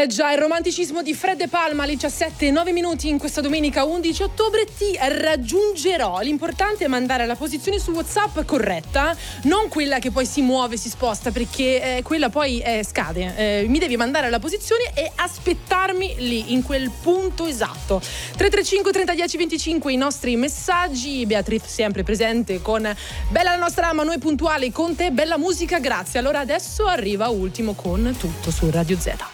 Già, il romanticismo di Fred De Palma, 17:09 in questa domenica 11 ottobre. Ti raggiungerò. L'importante è mandare la posizione su WhatsApp corretta, non quella che poi si muove, si sposta, perché quella poi scade. Mi devi mandare la posizione e aspettarmi lì, in quel punto esatto. 335 30 10 25 i nostri messaggi. Beatrice sempre presente con bella la nostra ama, noi puntuali con te, bella musica, grazie. Allora adesso arriva Ultimo con Tutto su Radio Z.